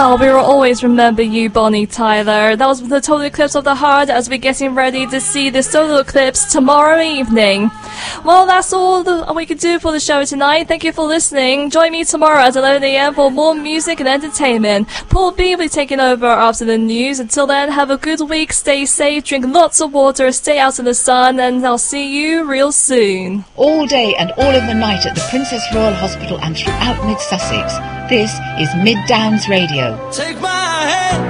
Oh, we will always remember you, Bonnie Tyler. That was the total eclipse of the heart as we're getting ready to see the solar eclipse tomorrow evening. Well, that's all we could do for the show tonight. Thank you for listening. Join me tomorrow at 11 a.m. for more music and entertainment. Paul B will be taking over after the news. Until then, have a good week, stay safe, drink lots of water, stay out in the sun, and I'll see you real soon. All day and all of the night at the Princess Royal Hospital and throughout Mid-Sussex. This is Mid Downs Radio. Take my hand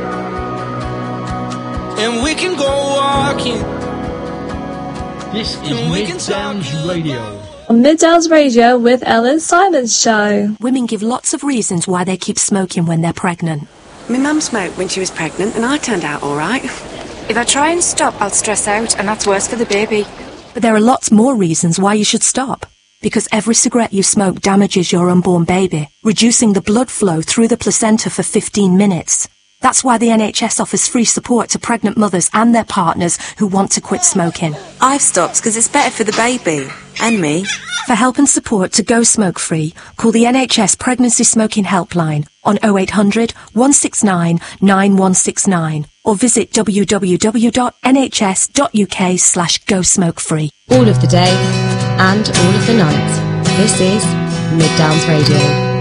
and we can go walking. This is Mid Downs Radio. On Mid Downs Radio with Ellen Simon's show. Women give lots of reasons why they keep smoking when they're pregnant. My mum smoked when she was pregnant and I turned out all right. If I try and stop, I'll stress out and that's worse for the baby. But there are lots more reasons why you should stop. Because every cigarette you smoke damages your unborn baby, reducing the blood flow through the placenta for 15 minutes. That's why the NHS offers free support to pregnant mothers and their partners who want to quit smoking. I've stopped because it's better for the baby and me. For help and support to go smoke-free, call the NHS Pregnancy Smoking Helpline on 0800 169 9169 or visit www.nhs.uk/go-smoke-free. All of the day and all of the night. This is Mid Downs Radio.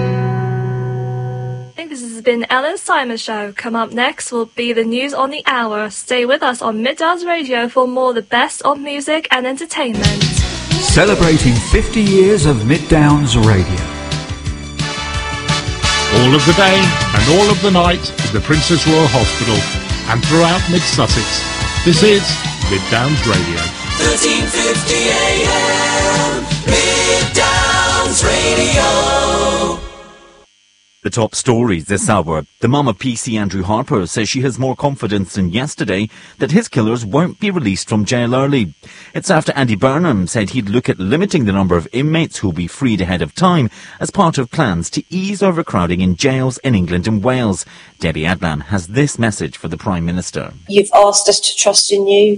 I think this has been Ellen Simon's show. Come up next will be the news on the hour. Stay with us on Mid Downs Radio for more of the best of music and entertainment. Celebrating 50 years of Mid Downs Radio. All of the day and all of the night at the Princess Royal Hospital and throughout Mid-Sussex. This is Mid Downs Radio. 1350 AM, Mid Downs Radio. The top stories this hour. The mum of PC Andrew Harper says she has more confidence than yesterday that his killers won't be released from jail early. It's after Andy Burnham said he'd look at limiting the number of inmates who'll be freed ahead of time as part of plans to ease overcrowding in jails in England and Wales. Debbie Adlan has this message for the Prime Minister. You've asked us to trust in you.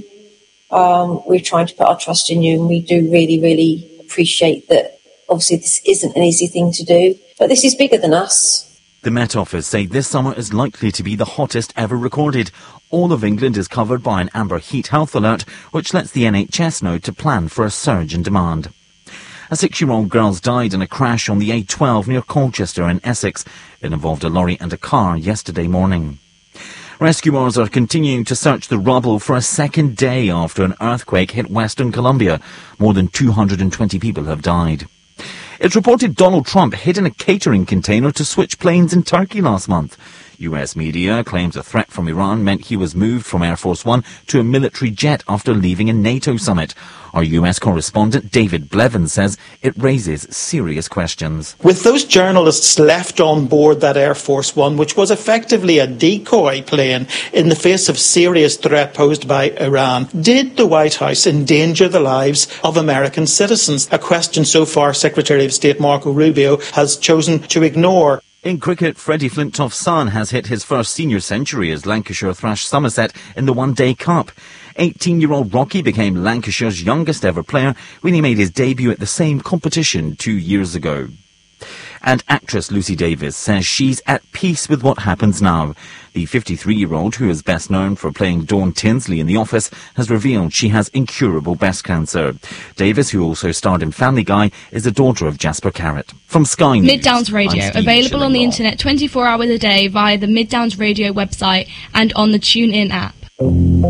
We're trying to put our trust in you, and we do really, really appreciate that. Obviously, this isn't an easy thing to do, but this is bigger than us. The Met Office say this summer is likely to be the hottest ever recorded. All of England is covered by an amber heat health alert, which lets the NHS know to plan for a surge in demand. A 6-year-old girl's died in a crash on the A12 near Colchester in Essex. It involved a lorry and a car yesterday morning. Rescuers are continuing to search the rubble for a second day after an earthquake hit Western Colombia. More than 220 people have died. It's reported Donald Trump hid in a catering container to switch planes in Turkey last month. US media claims a threat from Iran meant he was moved from Air Force One to a military jet after leaving a NATO summit. Our US correspondent David Blevins says it raises serious questions. With those journalists left on board that Air Force One, which was effectively a decoy plane in the face of serious threat posed by Iran, did the White House endanger the lives of American citizens? A question so far Secretary of State Marco Rubio has chosen to ignore. In cricket, Freddie Flintoff's son has hit his first senior century as Lancashire thrashed Somerset in the One-Day Cup. 18-year-old Rocky became Lancashire's youngest ever player when he made his debut at the same competition 2 years ago. And actress Lucy Davis says she's at peace with what happens now. The 53-year-old, who is best known for playing Dawn Tinsley in The Office, has revealed she has incurable breast cancer. Davis, who also starred in Family Guy, is the daughter of Jasper Carrot. From Sky News, Mid Downs Radio, available on the internet 24 hours a day via the Mid Downs Radio website and on the TuneIn app.